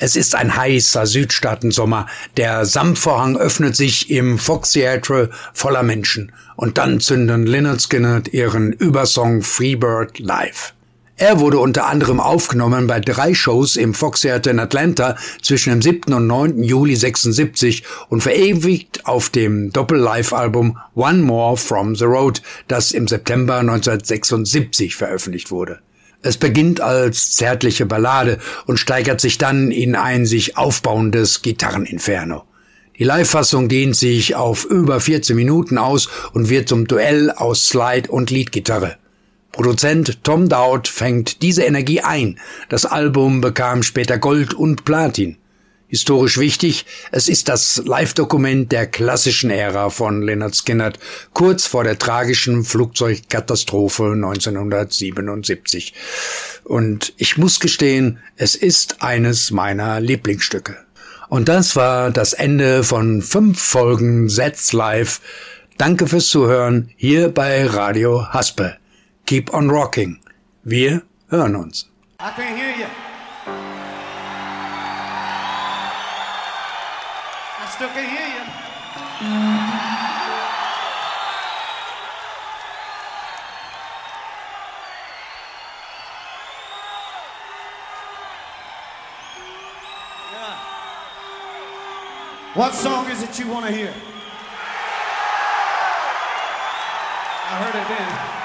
Es ist ein heißer Südstaatensommer. Der Samtvorhang öffnet sich im Fox Theatre voller Menschen. Und dann zünden Lynyrd Skynyrd ihren Übersong Freebird live. Er wurde unter anderem aufgenommen bei 3 Shows im Fox Theatre in Atlanta zwischen dem 7. und 9. Juli 76 und verewigt auf dem Doppel-Live-Album One More from the Road, das im September 1976 veröffentlicht wurde. Es beginnt als zärtliche Ballade und steigert sich dann in ein sich aufbauendes Gitarreninferno. Die Live-Fassung dehnt sich auf über 14 Minuten aus und wird zum Duell aus Slide und Leadgitarre. Produzent Tom Dowd fängt diese Energie ein. Das Album bekam später Gold und Platin. Historisch wichtig, es ist das Live-Dokument der klassischen Ära von Lynyrd Skynyrd, kurz vor der tragischen Flugzeugkatastrophe 1977. Und ich muss gestehen, es ist eines meiner Lieblingsstücke. Und das war das Ende von 5 Folgen That's Live. Danke fürs Zuhören hier bei Radio Haspe. Keep on rocking. Wir hören uns. I can't hear you. I still can't hear you. Yeah. What song is it you want to hear? I heard it then.